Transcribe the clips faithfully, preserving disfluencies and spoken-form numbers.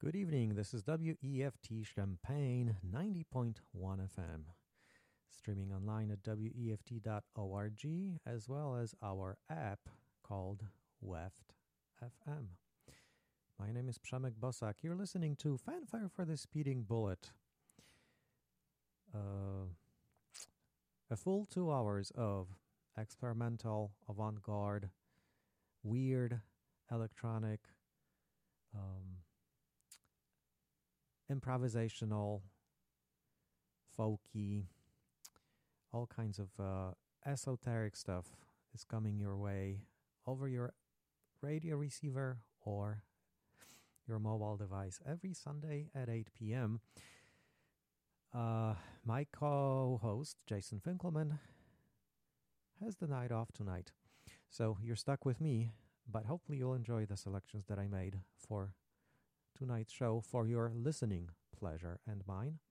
Good evening, this is W E F T Champaign ninety point one F M, streaming online at W E F T dot org, as well as our app called W E F T F M. My name is Przemek Bosak. You're listening to Fanfare for the Speeding Bullet. Uh, a full two hours of experimental, avant-garde, weird, electronic, um, improvisational, folky, all kinds of uh, esoteric stuff is coming your way over your radio receiver or your mobile device every Sunday at eight p.m. Uh, my co-host, Jason Finkelman, has the night off tonight. So you're stuck with me, but hopefully you'll enjoy the selections that I made for tonight's show for your listening pleasure and mine.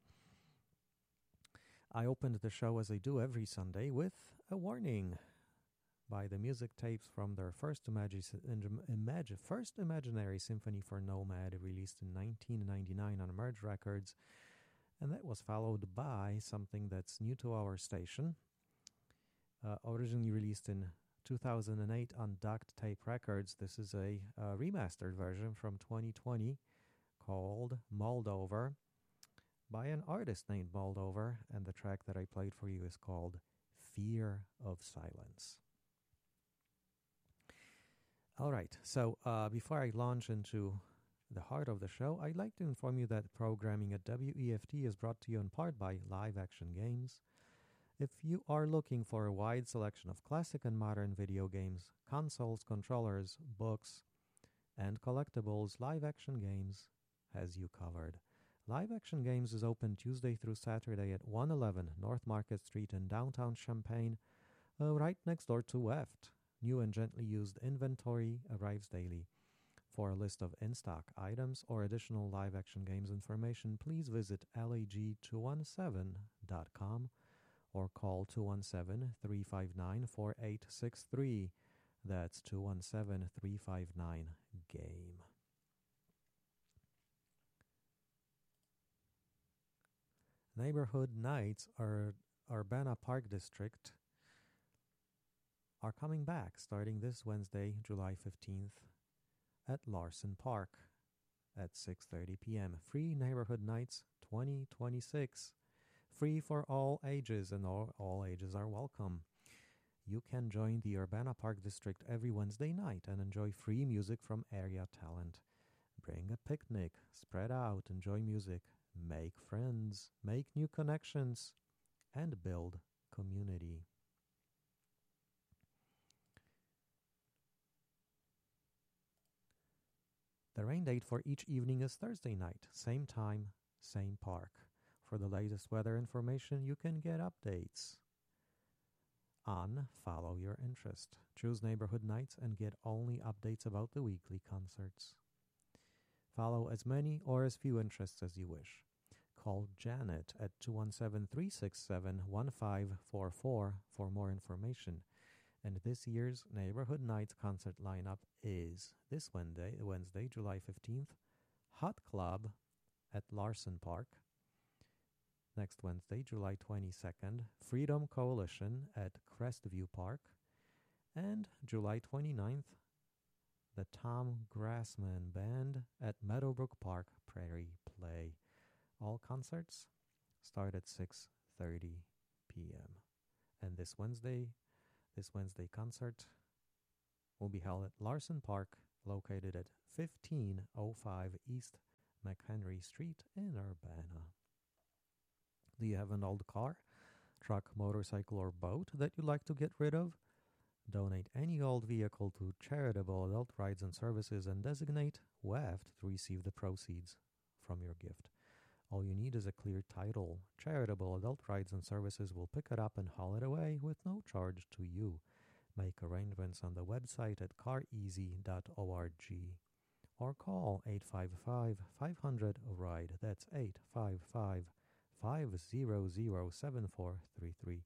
I opened the show, as I do every Sunday, with a warning by the music tapes from their first, imagi- imagi- first Imaginary Symphony for Nomad, released in nineteen ninety-nine on Merge Records, and that was followed by something that's new to our station, uh, originally released in two thousand eight on Duct Tape Records. This is a, a remastered version from twenty twenty called Moldover by an artist named Moldover, and the track that I played for you is called Fear of Silence. All right, so uh, before I launch into the heart of the show, I'd like to inform you that programming at W E F T is brought to you in part by Live Action Games. If you are looking for a wide selection of classic and modern video games, consoles, controllers, books, and collectibles, Live Action Games has you covered. Live Action Games is open Tuesday through Saturday at one eleven North Market Street in downtown Champaign, uh, right next door to W E F T. New and gently used inventory arrives daily. For a list of in-stock items or additional Live Action Games information, please visit lag two one seven dot com or call two one seven, three five nine, four eight six three. That's two one seven, three five nine, GAME. Neighborhood Nights, our Urbana Park District, are coming back starting this Wednesday, July fifteenth, at Larson Park at six thirty p.m. Free Neighborhood Nights twenty twenty-six. Free for all ages, and all, all ages are welcome. You can join the Urbana Park District every Wednesday night and enjoy free music from area talent. Bring a picnic, spread out, enjoy music, make friends, make new connections, and build community. The rain date for each evening is Thursday night, same time, same park. For the latest weather information, you can get updates on Follow Your Interest. Choose Neighborhood Nights and get only updates about the weekly concerts. Follow as many or as few interests as you wish. Call Janet at two one seven, three six seven, one five four four for more information. And this year's Neighborhood Nights concert lineup is this Wednesday, Wednesday, July fifteenth, Hot Club at Larson Park. Next Wednesday, July twenty-second, Freedom Coalition at Crestview Park. And July twenty-ninth, the Tom Grassman Band at Meadowbrook Park Prairie Play. All concerts start at six thirty p.m. And this Wednesday, this Wednesday concert will be held at Larson Park, located at fifteen oh five East McHenry Street in Urbana. Do you have an old car, truck, motorcycle, or boat that you'd like to get rid of? Donate any old vehicle to Charitable Adult Rides and Services and designate W E F T to receive the proceeds from your gift. All you need is a clear title. Charitable Adult Rides and Services will pick it up and haul it away with no charge to you. Make arrangements on the website at car easy dot org or call eight five five, five hundred, RIDE. That's eight five five, five hundred, seven four three three.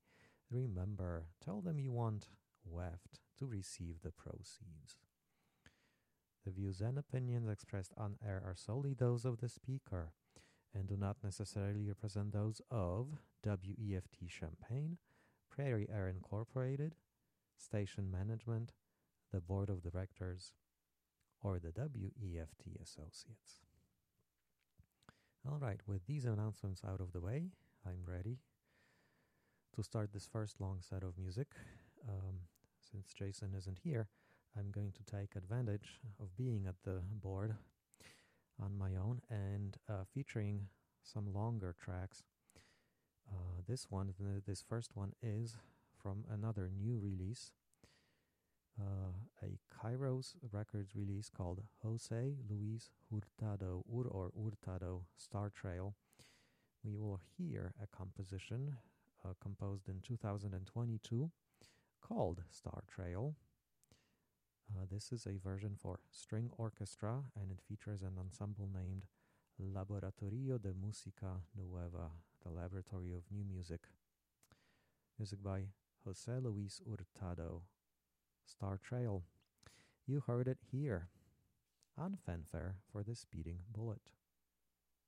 Remember, tell them you want W E F T to receive the proceeds. The views and opinions expressed on air are solely those of the speaker and do not necessarily represent those of W E F T Champaign, Prairie Air Incorporated, station management, the board of directors, or the W E F T Associates. All right, with these announcements out of the way, I'm ready to start this first long set of music. Um, since Jason isn't here, I'm going to take advantage of being at the board on my own and uh, featuring some longer tracks. Uh, this one, th- this first one is from another new release, uh, a Kairos Records release called Jose Luis Hurtado, Ur or Hurtado Star Trail. We will hear a composition uh, composed in two thousand twenty-two called Star Trail. Uh, this is a version for string orchestra, and it features an ensemble named Laboratorio de Música Nueva, the Laboratory of New Music. Music by Jose Luis Hurtado, Star Trail. You heard it here on Fanfare for the Speeding Bullet.